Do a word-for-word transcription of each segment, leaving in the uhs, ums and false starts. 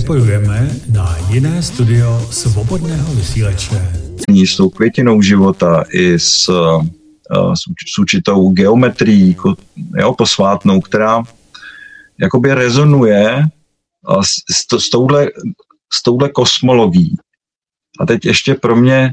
přepojujeme na jiné studio Svobodného vysílače. S tou květinou života i s, s, s určitou geometrií, jo, posvátnou, která jakoby rezonuje s, s, s, touhle, s touhle kosmologií. A teď ještě pro mě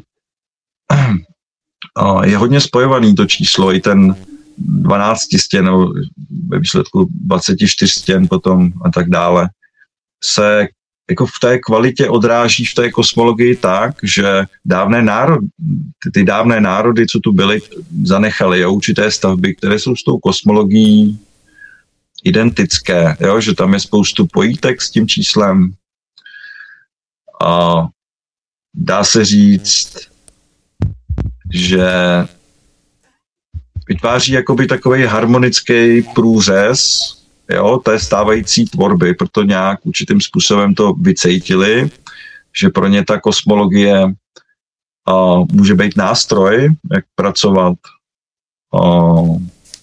je hodně spojovaný to číslo, i ten dvanáct stěn, nebo ve výsledku dvacet čtyři stěn potom a tak dále, se jako v té kvalitě odráží v té kosmologii tak, že dávné národy, ty, ty dávné národy, co tu byly, zanechaly jo, určité stavby, které jsou s tou kosmologií identické, jo, že tam je spoustu pojítek s tím číslem. A dá se říct, že vytváří jakoby takový harmonický průřez, jo, té stávající tvorby, proto nějak určitým způsobem to vycítili, že pro ně ta kosmologie uh, může být nástroj, jak pracovat uh,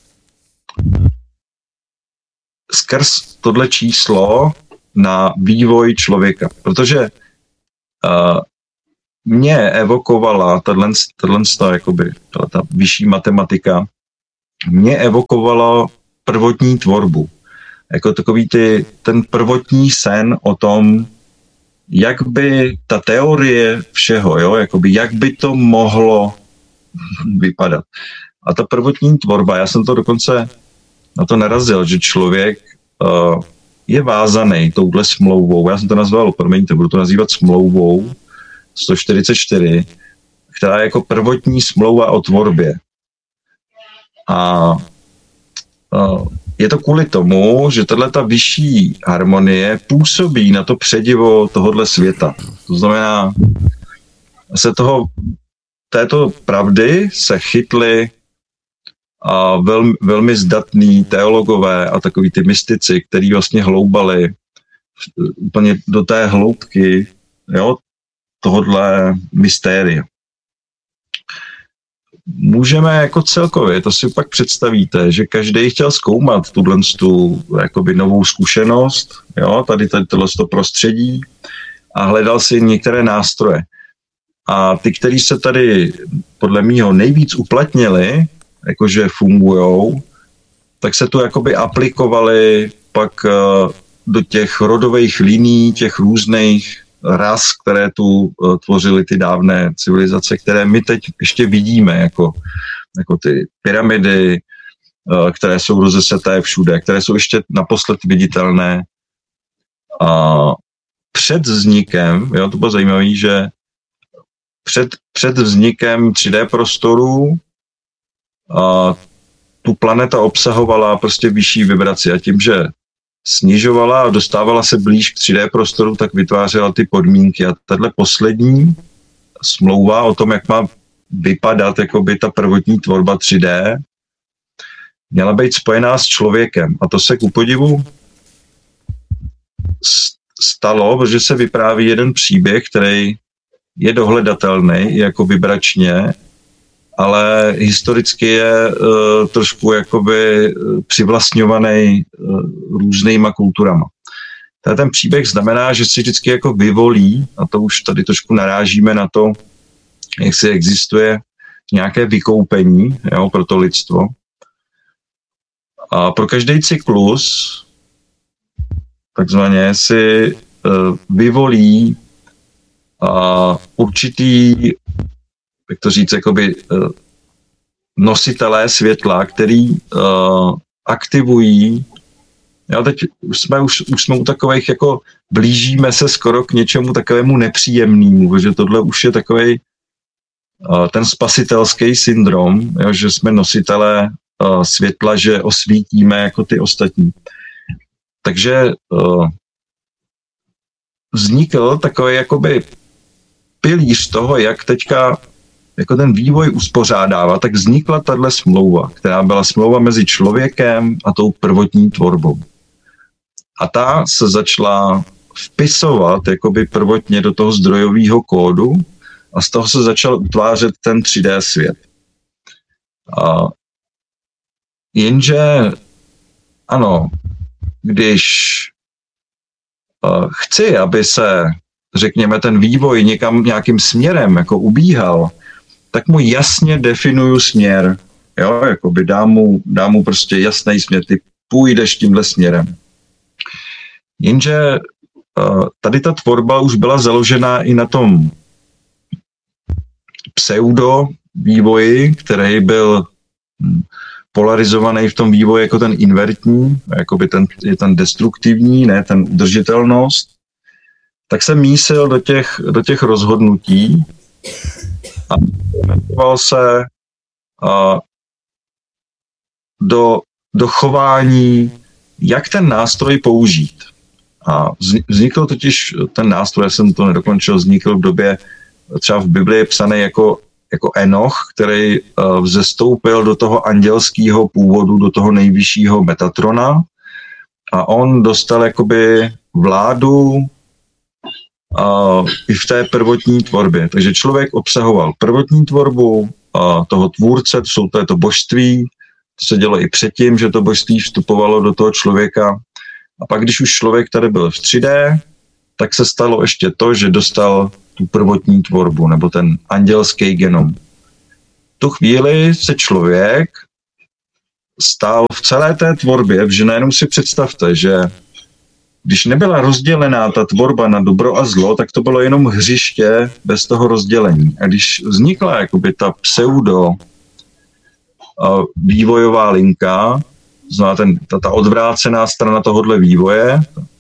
skrz tohle číslo na vývoj člověka. Protože uh, mě evokovala tato, jakoby, ta vyšší matematika, mě evokovala prvotní tvorbu. Jako takový ty, ten prvotní sen o tom, jak by ta teorie všeho, jo, jakoby, jak by to mohlo vypadat. A ta prvotní tvorba, já jsem to dokonce na to narazil, že člověk uh, je vázaný touhle smlouvou, já jsem to nazval, promiňte, budu to nazývat smlouvou sto čtyřicet čtyři, která je jako prvotní smlouva o tvorbě. A uh, je to kvůli tomu, že tato vyšší harmonie působí na to předivo tohohle světa. To znamená, se toho, této pravdy se chytli a velmi, velmi zdatní teologové a takový ty mystici, kteří vlastně hloubali úplně do té hloubky, jo, tohodle mystéria. Můžeme jako celkově, to si pak představíte, že každý chtěl zkoumat tuhle tu jakoby novou zkušenost, jo, tady, tady tohle prostředí a hledal si některé nástroje. A ty, kteří se tady podle mýho nejvíc uplatnili, jakože fungujou, tak se tu jakoby aplikovali pak do těch rodových liní, těch různých ras, které tu uh, tvořily ty dávné civilizace, které my teď ještě vidíme, jako, jako ty pyramidy, uh, které jsou rozeseté všude, které jsou ještě naposled viditelné. A před vznikem, jo, to bylo zajímavé, že před, před vznikem tři dé prostoru uh, tu planeta obsahovala prostě vyšší vibraci a tím, že snižovala a dostávala se blíž k tři dé prostoru, tak vytvářela ty podmínky. A tato poslední smlouva o tom, jak má vypadat jakoby ta prvotní tvorba tři dé, měla být spojená s člověkem. A to se ku podivu stalo, protože se vypráví jeden příběh, který je dohledatelný jako vibračně, ale historicky je uh, trošku jakoby přivlastňovaný uh, různýma kulturama. Ten příběh znamená, že si vždycky jako vyvolí, a to už tady trošku narážíme na to, jak si existuje nějaké vykoupení, jo, pro to lidstvo. A pro každý cyklus takzvaně si uh, vyvolí uh, určitý, jak to říct, jakoby uh, nositelé světla, který uh, aktivují. Jo, teď už jsme, už, už jsme u takových, jako blížíme se skoro k něčemu takovému nepříjemnému, protože tohle už je takovej uh, ten spasitelský syndrom, jo, že jsme nositelé uh, světla, že osvítíme jako ty ostatní. Takže uh, vznikl takový jakoby pilíř toho, jak teďka jako ten vývoj uspořádává, tak vznikla tahle smlouva, která byla smlouva mezi člověkem a tou prvotní tvorbou. A ta se začala vpisovat jakoby prvotně do toho zdrojového kódu a z toho se začal utvářet ten tři dé svět. A jenže ano, když chci, aby se, řekněme, ten vývoj někam nějakým směrem jako ubíhal, tak mu jasně definuju směr. Jo, jakoby dám mu, dám mu prostě jasný směr, ty půjdeš tímhle směrem. Jenže tady ta tvorba už byla založena i na tom pseudo vývoji, který byl polarizovaný v tom vývoji jako ten invertní, jakoby ten, je ten destruktivní, ne ten udržitelnost, tak jsem mísil do těch, do těch rozhodnutí a jmenoval se a, do, do chování, jak ten nástroj použít. A vznikl totiž ten nástroj, já jsem to nedokončil, vznikl v době, třeba v Biblii je psaný jako, jako Enoch, který uh, vzestoupil do toho andělského původu, do toho nejvyššího Metatrona a on dostal jakoby vládu uh, i v té prvotní tvorbě. Takže člověk obsahoval prvotní tvorbu uh, toho tvůrce, to jsou to, je to božství, to se dělo i předtím, že to božství vstupovalo do toho člověka. A pak, když už člověk tady byl v tři dé, tak se stalo ještě to, že dostal tu prvotní tvorbu, nebo ten andělský genom. V tu chvíli se člověk stál v celé té tvorbě, že najednou si představte, že když nebyla rozdělená ta tvorba na dobro a zlo, tak to bylo jenom hřiště bez toho rozdělení. A když vznikla jakoby ta pseudo vývojová linka, znamená ten, ta, ta odvrácená strana tohohle vývoje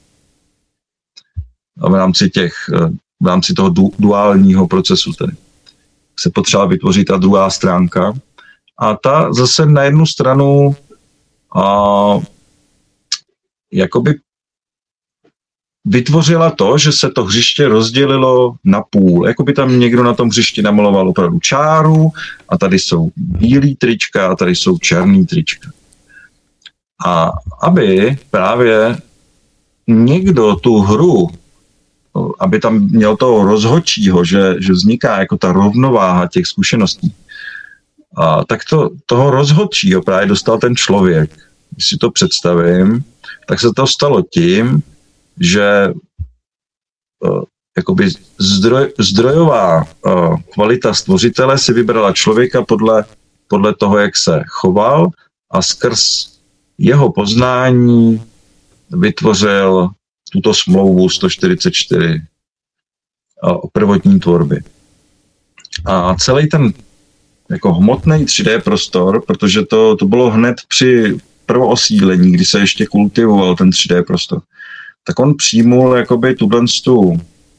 a v rámci, těch, v rámci toho du, duálního procesu tedy se potřeba vytvořit ta druhá stránka a ta zase na jednu stranu a, jakoby vytvořila to, že se to hřiště rozdělilo na půl. Jakoby tam někdo na tom hřišti namaloval opravdu čáru a tady jsou bílý trička a tady jsou černý trička. A aby právě někdo tu hru, aby tam měl toho rozhodčího, že, že vzniká jako ta rovnováha těch zkušeností, a tak to, toho rozhodčího právě dostal ten člověk. Když si to představím, tak se to stalo tím, že uh, jakoby zdroj, zdrojová uh, kvalita stvořitele si vybrala člověka podle, podle toho, jak se choval a skrz jeho poznání vytvořil tuto smlouvu sto čtyřicet čtyři o prvotní tvorbě. A celý ten jako hmotný tři dé prostor, protože to, to bylo hned při prvoosídlení, kdy se ještě kultivoval ten tři dé prostor, tak on přijmul jakoby tuto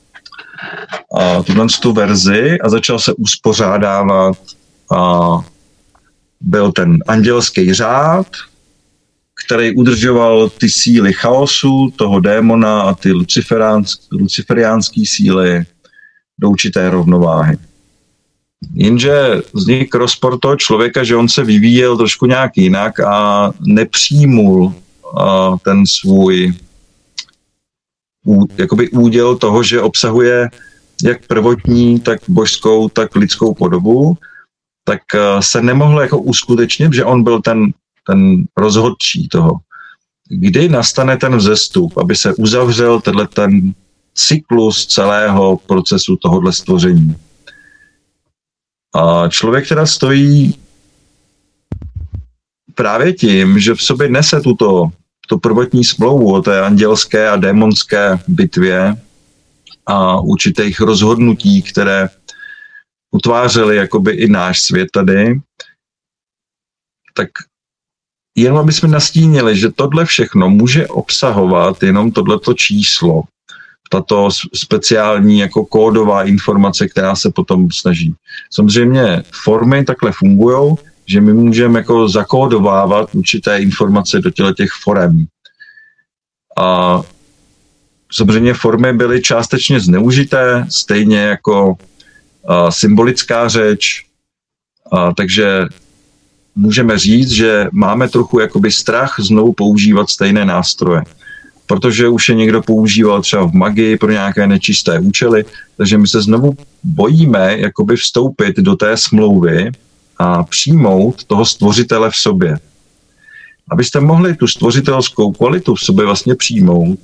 tu verzi a začal se uspořádávat. A byl ten andělský řád, který udržoval ty síly chaosu, toho démona a ty luciferiánské síly do určité rovnováhy. Jenže vznik rozpor toho člověka, že on se vyvíjel trošku nějak jinak a nepřijmul a, ten svůj ú, jakoby úděl toho, že obsahuje jak prvotní, tak božskou, tak lidskou podobu, tak a, se nemohl jako uskutečnit, že on byl ten ten rozhodčí toho. Kdy nastane ten vzestup, aby se uzavřel tenhle ten cyklus celého procesu tohohle stvoření. A člověk teda stojí právě tím, že v sobě nese tuto, tu prvotní smlouvu o té andělské a démonské bitvě a určitých rozhodnutí, které utvářely jakoby i náš svět tady, tak jenom aby jsme nastínili, že tohle všechno může obsahovat jenom tohleto číslo, tato speciální jako kódová informace, která se potom snaží. Samozřejmě formy takhle fungují, že my můžeme jako zakódovávat určité informace do těch forem. A samozřejmě formy byly částečně zneužité, stejně jako a, symbolická řeč, a, takže můžeme říct, že máme trochu jakoby strach znovu používat stejné nástroje, protože už je někdo používal třeba v magii pro nějaké nečisté účely, takže my se znovu bojíme jakoby vstoupit do té smlouvy a přijmout toho stvořitele v sobě. Abyste mohli tu stvořitelskou kvalitu v sobě vlastně přijmout,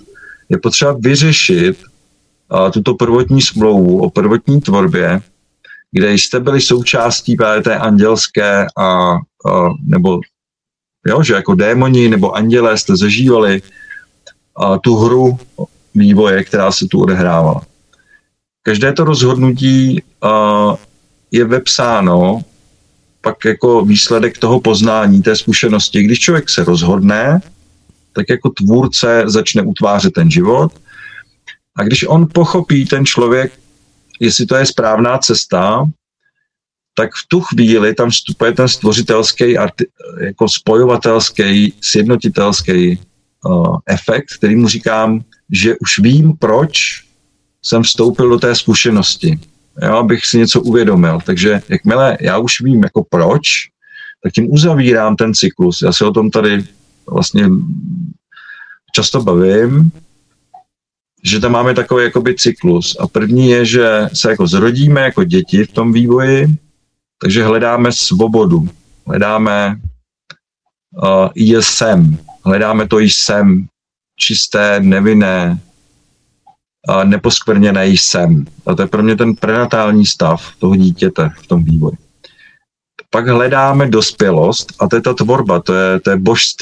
je potřeba vyřešit uh, tuto prvotní smlouvu o prvotní tvorbě, kde jste byli součástí právě té andělské a, a nebo jo, že jako démoni nebo andělé jste zažívali a, tu hru vývoje, která se tu odehrávala. Každé to rozhodnutí a, je vepsáno pak jako výsledek toho poznání, té zkušenosti. Když člověk se rozhodne, tak jako tvůrce začne utvářet ten život a když on pochopí ten člověk, jestli to je správná cesta, tak v tu chvíli tam vstupuje ten stvořitelský, jako spojovatelský, sjednotitelský uh, efekt, který mu říkám, že už vím, proč jsem vstoupil do té zkušenosti, jo, abych si něco uvědomil. Takže jakmile já už vím, jako proč, tak tím uzavírám ten cyklus. Já se o tom tady vlastně často bavím, že tam máme takový jakoby cyklus. A první je, že se jako zrodíme jako děti v tom vývoji, takže hledáme svobodu, hledáme uh, jsem, hledáme to jsem, čisté, nevinné, uh, neposkvrněné jsem. A to je pro mě ten prenatální stav toho dítěte v tom vývoji. Pak hledáme dospělost a to je ta tvorba, to je, to je božství.